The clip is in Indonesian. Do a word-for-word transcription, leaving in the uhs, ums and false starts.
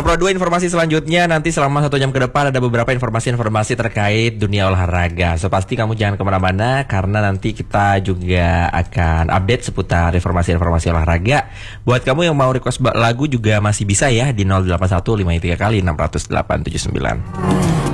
Pro dua informasi selanjutnya nanti selama satu jam ke depan ada beberapa informasi-informasi terkait dunia olahraga. So pasti kamu jangan kemana-mana karena nanti kita juga akan update seputar informasi-informasi olahraga. Buat kamu yang mau request lagu juga masih bisa ya di nol delapan satu lima tiga kali enam nol delapan tujuh sembilan.